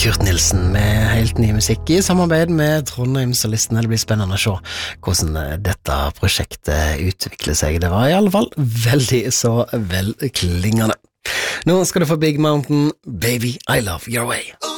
Kurt Nilsen med helt ny musikk I samarbeid med Trondheimsolistene. Det blir spennende å se hvordan dette prosjektet utvikler seg. Det var I alle fall veldig så velklingende. Nå skal du få Big Mountain, Baby I Love Your Way.